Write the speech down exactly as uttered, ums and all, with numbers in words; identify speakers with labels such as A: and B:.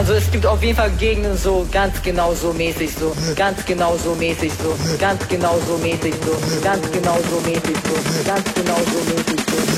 A: Also es gibt auf jeden Fall Gegenden so ganz genau so mäßig so, ganz genau so mäßig so, ganz genau so mäßig so, ganz genau so mäßig so, ganz genau so mäßig so.